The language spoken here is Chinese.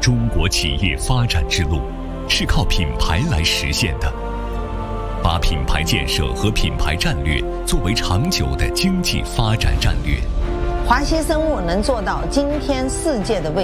中国企业发展之路是靠品牌来实现的。把品牌建设和品牌战略作为长久的经济发展战略。 华西生物能做到今天世界的位置。